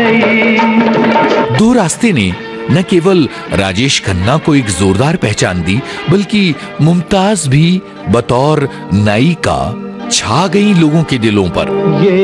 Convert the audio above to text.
गई। दो रास्ते ने न केवल राजेश खन्ना को एक जोरदार पहचान दी, बल्कि मुमताज भी बतौर नायिका छा गई लोगों के दिलों पर।